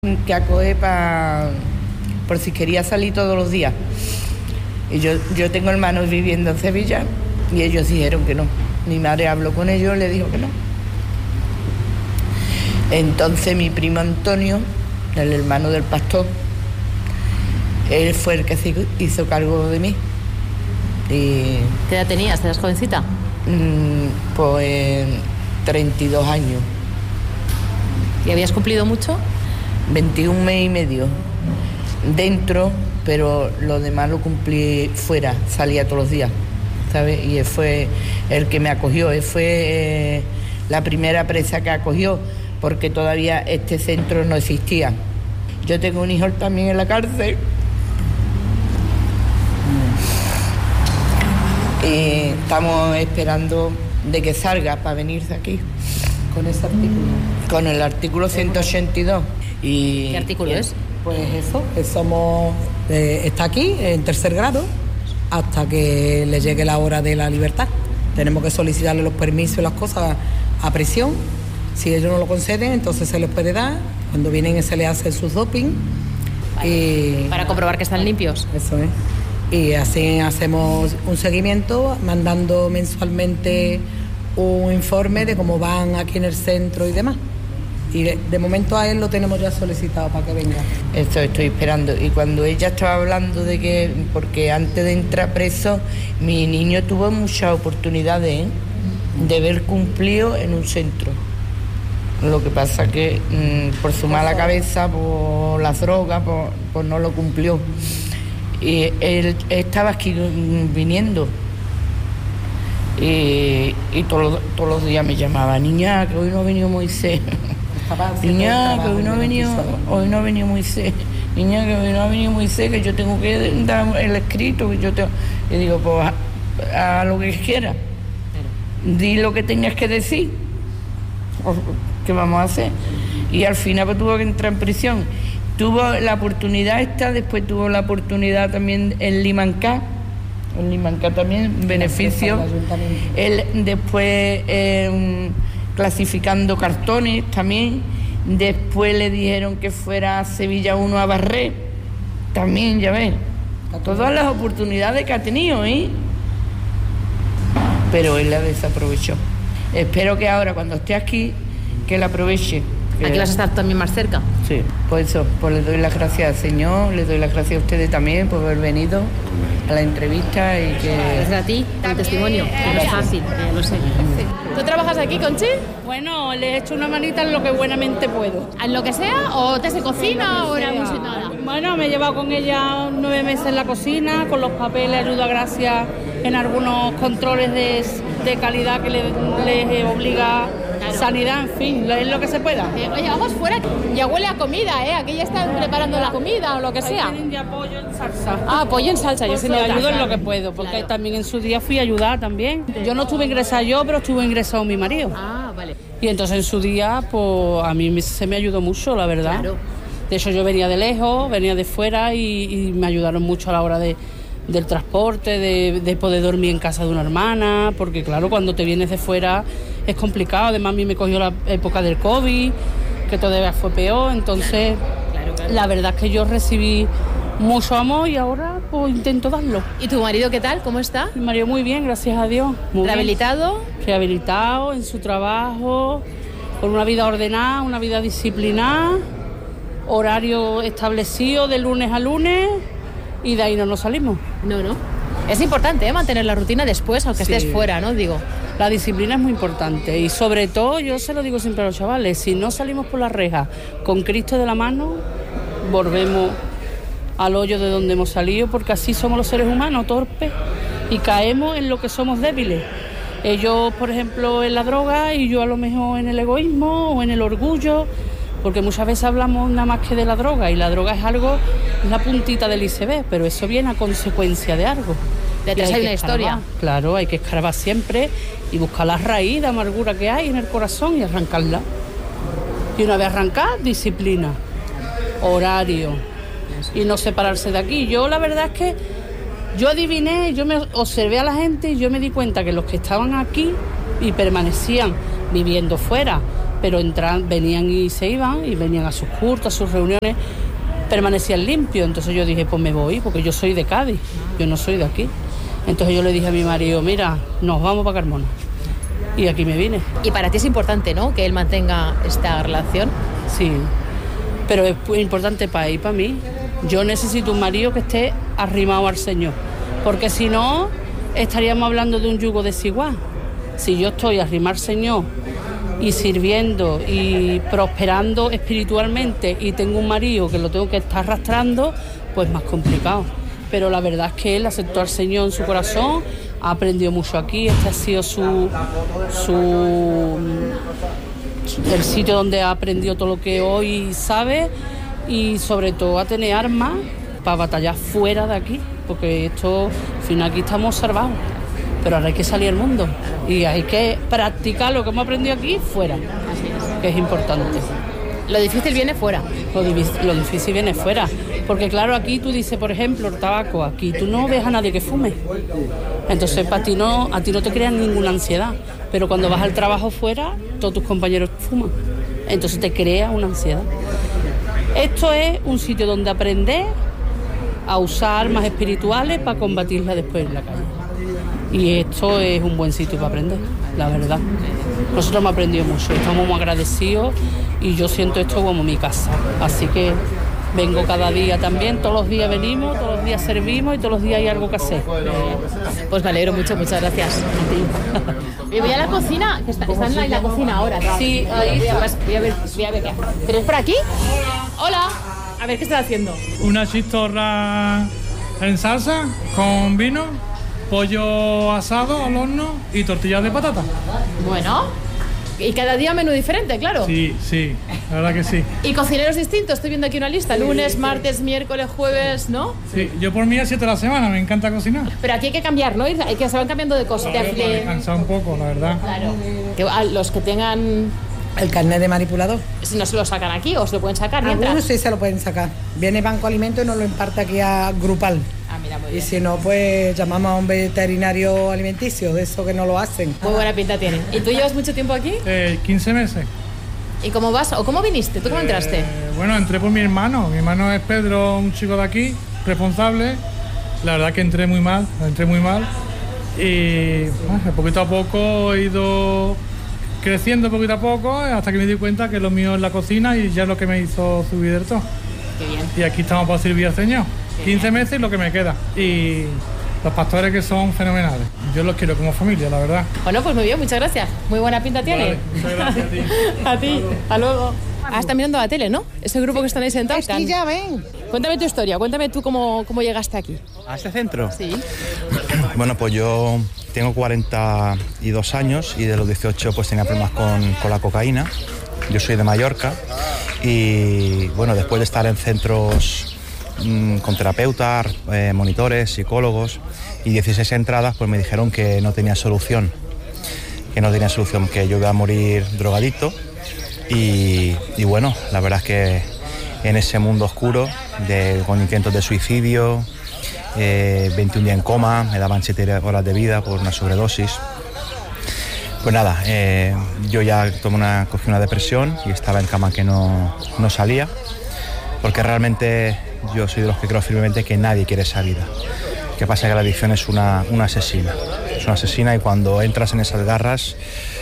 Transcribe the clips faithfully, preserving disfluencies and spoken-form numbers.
que acoge para por si quería salir todos los días. Y yo, yo tengo hermanos viviendo en Sevilla y ellos dijeron que no. Mi madre habló con ellos y le dijo que no. Entonces mi primo Antonio, el hermano del pastor, él fue el que se hizo cargo de mí. Y, ¿Qué edad tenías? ¿Eras jovencita? Mmm, pues treinta y dos años. ¿Y habías cumplido mucho? veintiún meses y medio dentro, pero lo demás lo cumplí fuera, salía todos los días, ¿sabes? Y él fue el que me acogió, él fue eh, la primera presa que acogió, porque todavía este centro no existía. Yo tengo un hijo también en la cárcel. Y estamos esperando de que salga para venirse aquí. ¿Con ese artículo? Con el artículo ciento ochenta y dos. Y, ¿Qué artículo es? Pues eso, que somos, eh, está aquí en tercer grado hasta que le llegue la hora de la libertad. Tenemos que solicitarle los permisos y las cosas a prisión. Si ellos no lo conceden, entonces se les puede dar. Cuando vienen se les hace sus doping. Vale. Y, para comprobar que están limpios. Eso es. Y así hacemos un seguimiento, mandando mensualmente un informe de cómo van aquí en el centro y demás. Y de, de momento a él lo tenemos ya solicitado para que venga. Esto estoy esperando. Y cuando ella estaba hablando de que, porque antes de entrar preso, mi niño tuvo muchas oportunidades, ¿eh?, de ver cumplido en un centro. Lo que pasa que mmm, por su mala cabeza, por las drogas, por, por no lo cumplió. Y él estaba aquí viniendo. Y, y todos, todos los días me llamaba, niña, que hoy no ha venido Moisés. Niña, que hoy no ha venido, hoy no ha venido Moisés. Niña, que hoy no ha venido Moisés, que yo tengo que dar el escrito, que yo tengo. Y digo, pues a, a lo que quiera. Di lo que tengas que decir. ¿Qué vamos a hacer? Y al final pues tuvo que entrar en prisión. Tuvo la oportunidad esta, después tuvo la oportunidad también en Limancá. En Limancá también, beneficio. Él después eh, clasificando cartones también. Después le dijeron que fuera a Sevilla uno a barrer. También, ya ves. Todas las oportunidades que ha tenido, ¿eh? Pero él la desaprovechó. Espero que ahora, cuando esté aquí, que la aproveche. Aquí vas a estar también más cerca. Sí, por eso, pues le doy las gracias al Señor, le doy las gracias a ustedes también por haber venido a la entrevista y que... Gracias a ti, por el testimonio, que no es fácil, que lo sé. ¿Tú trabajas aquí, Conchi? Bueno, le he hecho una manita en lo que buenamente puedo. ¿En lo que sea? ¿O te hace cocina o era música? Nada? Bueno, me he llevado con ella nueve meses en la cocina, con los papeles, ayuda gracias en algunos controles de, de calidad que les le obliga... Claro. Sanidad, en fin, es lo que se pueda. Oye, vamos fuera, ya huele a comida, ¿eh? Aquí ya están preparando la comida o lo que Ahí sea. tienen ya pollo en salsa. Ah, pollo en salsa, yo pues sí sí, me ayudo en lo que puedo, porque claro, también en su día fui a ayudar también. Yo no estuve ingresada yo, pero estuvo ingresado mi marido. Ah, vale. Y entonces en su día, pues a mí se me ayudó mucho, la verdad. Claro. De hecho, yo venía de lejos, venía de fuera y, y me ayudaron mucho a la hora de... del transporte, de, de poder dormir en casa de una hermana, porque claro, cuando te vienes de fuera es complicado. Además a mí me cogió la época del COVID, que todavía fue peor, entonces claro, claro. La verdad es que yo recibí mucho amor y ahora pues intento darlo. ¿Y tu marido qué tal? ¿Cómo está? Mi marido muy bien, gracias a Dios. Muy ¿Rehabilitado? Bien. Rehabilitado en su trabajo, con una vida ordenada, una vida disciplinada, horario establecido de lunes a lunes. Y de ahí no nos salimos. No, no. Es importante, ¿eh?, mantener la rutina después, aunque sí. estés fuera, ¿no? Digo. La disciplina es muy importante. Y sobre todo, yo se lo digo siempre a los chavales, si no salimos por la reja con Cristo de la mano, volvemos al hoyo de donde hemos salido, porque así somos los seres humanos, torpes, y caemos en lo que somos débiles. Ellos, por ejemplo, en la droga y yo a lo mejor en el egoísmo o en el orgullo, porque muchas veces hablamos nada más que de la droga, y la droga es algo, es la puntita del iceberg, pero eso viene a consecuencia de algo. Detrás hay una historia. Claro, hay que escarbar siempre y buscar la raíz de amargura que hay en el corazón y arrancarla. Y una vez arrancada, disciplina, horario y no separarse de aquí. Yo la verdad es que yo adiviné, yo me observé a la gente y yo me di cuenta que los que estaban aquí y permanecían viviendo fuera, pero entran, venían y se iban, y venían a sus cultos, a sus reuniones, permanecían limpios. Entonces yo dije, pues me voy, porque yo soy de Cádiz, yo no soy de aquí. Entonces yo le dije a mi marido, mira, nos vamos para Carmona. Y aquí me vine. Y para ti es importante, ¿no?, que él mantenga esta relación. Sí, pero es muy importante para él y para mí. Yo necesito un marido que esté arrimado al Señor, porque si no, estaríamos hablando de un yugo desigual. Si yo estoy arrimado al Señor y sirviendo y prosperando espiritualmente y tengo un marido que lo tengo que estar arrastrando, pues más complicado. Pero la verdad es que él aceptó al Señor en su corazón, ha aprendido mucho aquí, este ha sido su, su el sitio donde ha aprendido todo lo que hoy sabe, y sobre todo a tener armas para batallar fuera de aquí, porque esto, al final aquí estamos salvados, pero ahora hay que salir al mundo y hay que practicar lo que hemos aprendido aquí fuera, que es importante. Lo difícil viene fuera. Lo, lo difícil viene fuera, porque claro, aquí tú dices, por ejemplo, el tabaco, aquí tú no ves a nadie que fume, entonces para ti no, a ti no te crean ninguna ansiedad, pero cuando vas al trabajo fuera, todos tus compañeros fuman, entonces te crea una ansiedad. Esto es un sitio donde aprender a usar armas espirituales para combatirlas después en la calle, y esto es un buen sitio para aprender, la verdad. Nosotros hemos aprendido mucho, estamos muy agradecidos y yo siento esto como mi casa, así que vengo cada día también, todos los días venimos, todos los días servimos y todos los días hay algo que hacer. Pues me alegro mucho, muchas gracias. Me voy a la cocina, que está, está en, la, en la cocina ahora. Sí, ahí voy a, voy a ver, voy a ver qué. ¿Pero es por aquí? Hola. A ver, ¿qué estás haciendo? Una chistorra en salsa con vino, pollo asado al horno y tortillas de patata. Bueno, y cada día menú diferente, claro. Sí, sí, la verdad que sí. Y cocineros distintos, estoy viendo aquí una lista, lunes, martes, miércoles, jueves, ¿no? Sí, yo por mí a siete de la semana, me encanta cocinar. Pero aquí hay que cambiar, ¿no? Hay que se van cambiando de cosas. Claro, de, para de... descansar un poco, la verdad. Claro. Que a los que tengan... El carnet de manipulador. ¿No se lo sacan aquí o se lo pueden sacar mientras? Algunos sí se lo pueden sacar. Viene Banco Alimento y nos lo imparte aquí a Grupal. Ah, mira, muy y bien. si no, pues llamamos a un veterinario alimenticio, de eso que no lo hacen. Muy buena pinta tiene. ¿Y tú llevas mucho tiempo aquí? Eh, quince meses. ¿Y cómo vas? ¿O cómo viniste? ¿Tú cómo entraste? Eh, bueno, entré por mi hermano. Mi hermano es Pedro, un chico de aquí, responsable. La verdad que entré muy mal, entré muy mal. Y bueno, poquito a poco he ido creciendo poquito a poco hasta que me di cuenta que lo mío es la cocina y ya es lo que me hizo subir del todo. Qué bien. Y aquí estamos para servir al Señor. Qué quince bien. meses y lo que me queda. Y los pastores que son fenomenales. Yo los quiero como familia, la verdad. Bueno, pues muy bien, muchas gracias. Muy buena pinta tiene. Vale, muchas gracias a ti. A ti, hasta luego. Ah, estás mirando la tele, ¿no? Ese grupo que están ahí sentados. Sí, ya ven. Cuéntame tu historia, cuéntame tú cómo, cómo llegaste aquí. ¿A este centro? Sí. Bueno, pues yo tengo cuarenta y dos años y de los dieciocho pues tenía problemas con, con la cocaína. Yo soy de Mallorca y bueno, después de estar en centros mmm, con terapeutas, eh, monitores, psicólogos y dieciséis entradas, pues me dijeron que no tenía solución, que no tenía solución, que yo iba a morir drogadicto. Y, y bueno, la verdad es que en ese mundo oscuro, de, con intentos de suicidio, eh, veintiún días en coma, me daban siete horas de vida por una sobredosis. Pues nada, eh, yo ya tomé una, cogí una depresión y estaba en cama que no, no salía, porque realmente yo soy de los que creo firmemente que nadie quiere esa vida. Lo que pasa es que la adicción es una, una asesina, es una asesina y cuando entras en esas garras,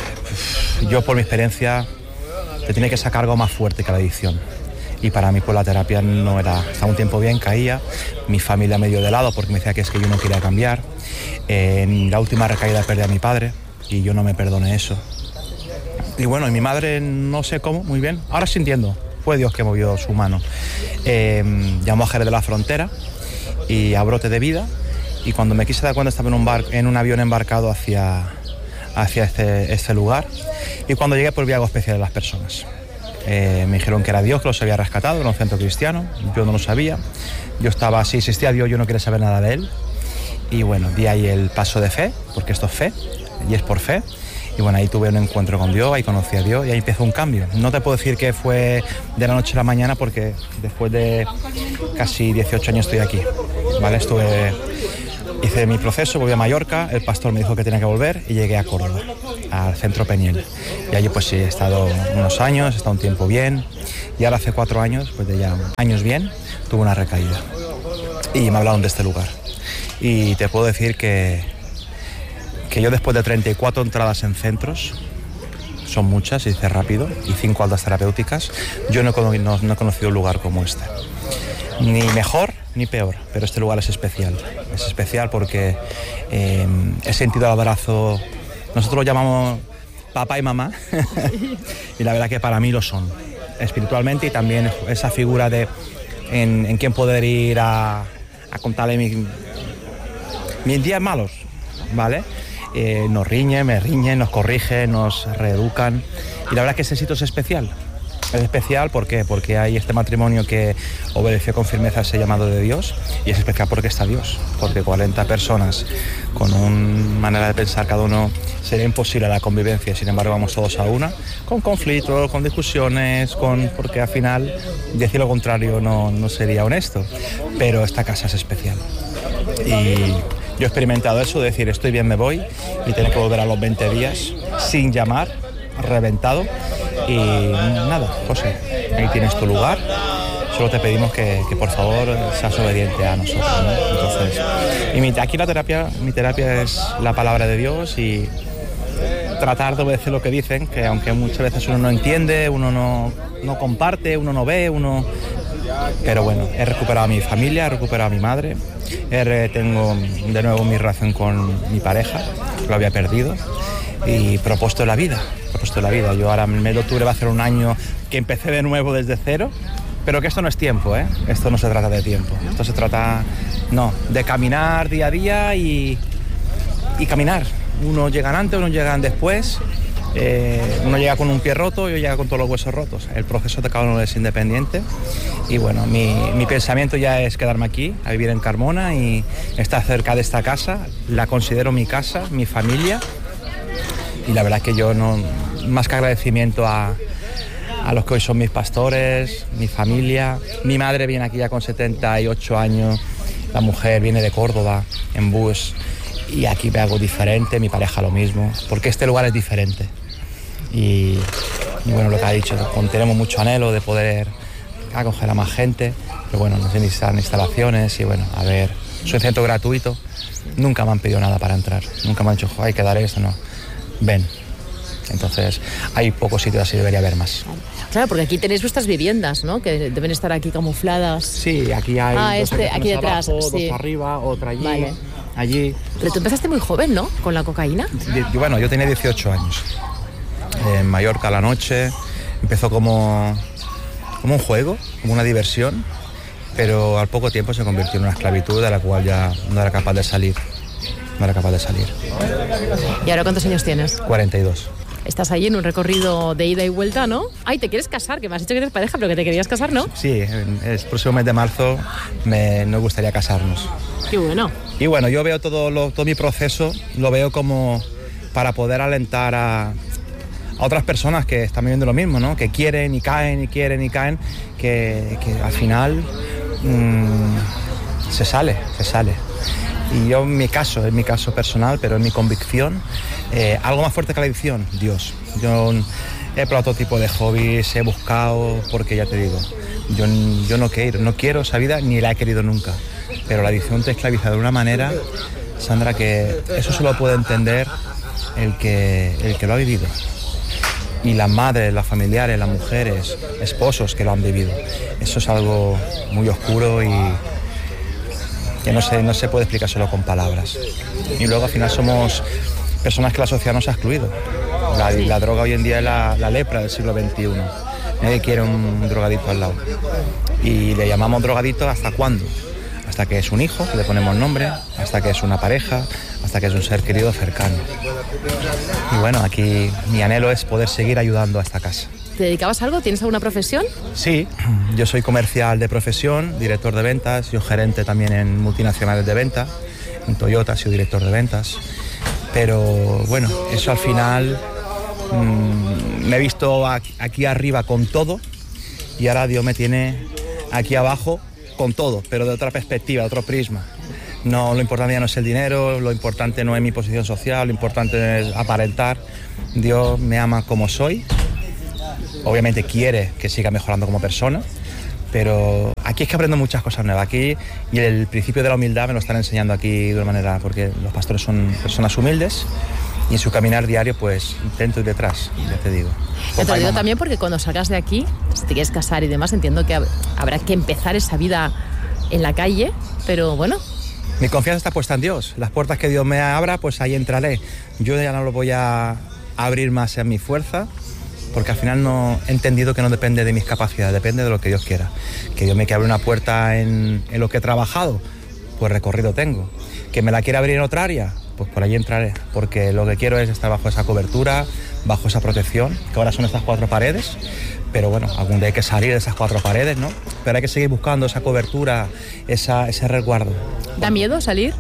yo por mi experiencia, te tiene que sacar algo más fuerte que la adicción. Y para mí pues la terapia no era, estaba un tiempo bien, caía, mi familia me dio de lado porque me decía que es que yo no quería cambiar. Eh, en la última recaída perdí a mi padre y yo no me perdoné eso. Y bueno, y mi madre no sé cómo, muy bien, ahora sí entiendo, fue Dios que movió su mano. Eh, llamó a Jerez de la Frontera y a Brote de Vida y cuando me quise dar cuenta estaba en un, bar, en un avión embarcado hacia, hacia este, este lugar y cuando llegué pues vi algo especial en las personas. Eh, me dijeron que era Dios que los había rescatado, era un centro cristiano, yo no lo sabía, yo estaba, si existía Dios yo no quería saber nada de él y bueno, di ahí el paso de fe, porque esto es fe y es por fe y bueno, ahí tuve un encuentro con Dios, ahí conocí a Dios y ahí empezó un cambio. No te puedo decir que fue de la noche a la mañana porque después de casi dieciocho años estoy aquí, ¿vale? Estuve, hice mi proceso, volví a Mallorca, el pastor me dijo que tenía que volver y llegué a Córdoba. al Centro Peniel. Y allí pues sí, he estado unos años, he estado un tiempo bien, y ahora hace cuatro años, pues de ya años bien, tuve una recaída. Y me hablaron de este lugar. Y te puedo decir que, que yo después de treinta y cuatro entradas en centros, son muchas, se dice rápido, y cinco altas terapéuticas, yo no he, no, no he conocido un lugar como este. Ni mejor ni peor, pero este lugar es especial. Es especial porque eh, he sentido el abrazo, nosotros lo llamamos papá y mamá, y la verdad que para mí lo son, espiritualmente, y también esa figura de en, en quien poder ir a, a contarle mi, mis días malos, ¿vale? Eh, nos riñen, me riñen, nos corrigen, nos reeducan, y la verdad que ese sitio es especial. Es especial ¿por qué? Porque hay este matrimonio que obedeció con firmeza a ese llamado de Dios, y es especial porque está Dios, porque cuarenta personas con una manera de pensar cada uno sería imposible la convivencia, sin embargo vamos todos a una, con conflictos, con discusiones, con porque al final decir lo contrario no, no sería honesto, pero esta casa es especial. Y yo he experimentado eso, de decir estoy bien, me voy, y tener que volver a los veinte días sin llamar, reventado. Y nada, José, ahí tienes tu lugar, solo te pedimos que, que por favor seas obediente a nosotros, ¿no? Entonces, y mi, aquí la terapia, mi terapia es la palabra de Dios, y tratar de obedecer lo que dicen, que aunque muchas veces uno no entiende, uno no, no comparte, uno no ve, uno... Pero bueno, he recuperado a mi familia, he recuperado a mi madre, he, tengo de nuevo mi relación con mi pareja, lo había perdido, y propuesto la vida, propuesto la vida. Yo ahora en el mes de octubre va a ser un año que empecé de nuevo desde cero, pero que esto no es tiempo, ¿eh? Esto no se trata de tiempo, esto se trata, no, de caminar día a día y, y caminar. Unos llegan antes, unos llegan después, eh, uno llega con un pie roto y otro llega con todos los huesos rotos. El proceso de cada uno es independiente, y bueno, mi, mi pensamiento ya es quedarme aquí, a vivir en Carmona, y estar cerca de esta casa, la considero mi casa, mi familia. Y la verdad es que yo no, más que agradecimiento a, a los que hoy son mis pastores, mi familia. Mi madre viene aquí ya con setenta y ocho años, la mujer viene de Córdoba en bus, y aquí me hago diferente, mi pareja lo mismo, porque este lugar es diferente. Y, y bueno, lo que ha dicho, tenemos mucho anhelo de poder acoger a más gente, pero bueno, nos necesitan instalaciones, y bueno, a ver, soy un centro gratuito, nunca me han pedido nada para entrar, nunca me han dicho, hay que dar esto, no. Ven. Entonces, hay pocos sitios así, debería haber más. Claro, porque aquí tenéis vuestras viviendas, ¿no? Que deben estar aquí camufladas. Sí, aquí hay ah, dos este, aquí detrás, abajo, sí. dos arriba, otra allí, vale. allí. Pero tú empezaste muy joven, ¿no? Con la cocaína. Yo, bueno, yo tenía dieciocho años. En Mallorca a la noche, empezó como, como un juego, como una diversión, pero al poco tiempo se convirtió en una esclavitud de la cual ya no era capaz de salir. No era capaz de salir. ¿Y ahora cuántos años tienes? cuarenta y dos. Estás ahí en un recorrido de ida y vuelta, ¿no? Ay, ¿te quieres casar? Que me has dicho que eres pareja, pero que te querías casar, ¿no? Sí, el próximo mes de marzo me, nos gustaría casarnos. Qué bueno. Y bueno, yo veo todo, lo, todo mi proceso, lo veo como para poder alentar a, a otras personas que están viviendo lo mismo, ¿no? Que quieren y caen y quieren y caen, que, que al final mmm, se sale, se sale. Y yo en mi caso, en mi caso personal, pero en mi convicción, eh, algo más fuerte que la adicción, Dios. Yo he probado todo tipo de hobbies, he buscado, porque ya te digo, yo, yo no quiero, no quiero esa vida ni la he querido nunca. Pero la adicción te esclaviza de una manera, Sandra, que eso solo puede entender el que, el que lo ha vivido. Y las madres, las familiares, las mujeres, esposos que lo han vivido. Eso es algo muy oscuro y que no se, no se puede explicar solo con palabras. Y luego al final somos personas que la sociedad nos ha excluido. La, la droga hoy en día es la, la lepra del siglo veintiuno. Nadie quiere un drogadito al lado. Y le llamamos drogadito ¿hasta cuándo? Hasta que es un hijo, le ponemos nombre, hasta que es una pareja, hasta que es un ser querido cercano. Y bueno, aquí mi anhelo es poder seguir ayudando a esta casa. ¿Te dedicabas a algo? ¿Tienes alguna profesión? Sí, yo soy comercial de profesión, director de ventas, yo gerente también en multinacionales de venta, en Toyota he sido director de ventas, pero bueno, eso al final mmm, me he visto aquí arriba con todo y ahora Dios me tiene aquí abajo con todo, pero de otra perspectiva, de otro prisma. No, lo importante ya no es el dinero, lo importante no es mi posición social, lo importante es aparentar. Dios me ama como soy, obviamente quiere que siga mejorando como persona, pero aquí es que aprendo muchas cosas nuevas. Aquí, y el principio de la humildad me lo están enseñando aquí de una manera, porque los pastores son personas humildes y en su caminar diario pues intento ir detrás, ya te digo. Yo te lo digo también porque cuando salgas de aquí, si te quieres casar y demás, entiendo que habrá que empezar esa vida en la calle, pero bueno. Mi confianza está puesta en Dios. Las puertas que Dios me abra, pues ahí entraré. Yo ya no lo voy a abrir más en mi fuerza, porque al final no he entendido que no depende de mis capacidades, depende de lo que Dios quiera. Que Dios me quiera abrir una puerta en, en lo que he trabajado, pues recorrido tengo. Que me la quiera abrir en otra área, pues por allí entraré, porque lo que quiero es estar bajo esa cobertura, bajo esa protección, que ahora son estas cuatro paredes, pero bueno, algún día hay que salir de esas cuatro paredes, ¿no? Pero hay que seguir buscando esa cobertura, esa, ese resguardo. ¿Da miedo salir?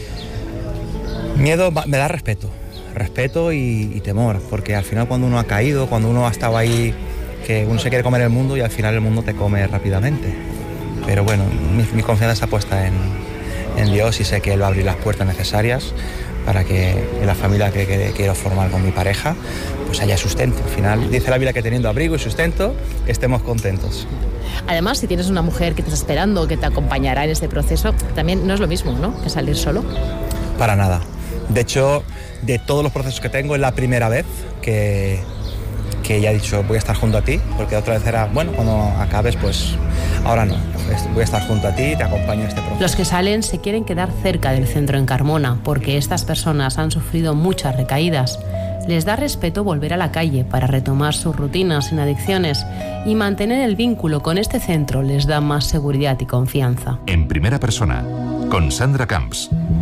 Miedo me da respeto, respeto y, y temor, porque al final cuando uno ha caído, cuando uno ha estado ahí, que uno se quiere comer el mundo y al final el mundo te come rápidamente. Pero bueno, mi, mi confianza está puesta en, en Dios y sé que Él va a abrir las puertas necesarias para que en la familia que, que quiero formar con mi pareja pues haya sustento. Al final dice la Biblia que teniendo abrigo y sustento estemos contentos. Además, si tienes una mujer que te está esperando, que te acompañará en este proceso, también no es lo mismo, ¿no?, que salir solo. Para nada. De hecho, de todos los procesos que tengo, es la primera vez que, que ella ha dicho voy a estar junto a ti, porque otra vez era, bueno, cuando acabes, pues ahora no, voy a estar junto a ti y te acompaño en este proceso. Los que salen se quieren quedar cerca del centro en Carmona, porque estas personas han sufrido muchas recaídas. Les da respeto volver a la calle para retomar sus rutinas sin adicciones, y mantener el vínculo con este centro les da más seguridad y confianza. En primera persona, con Sandra Camps.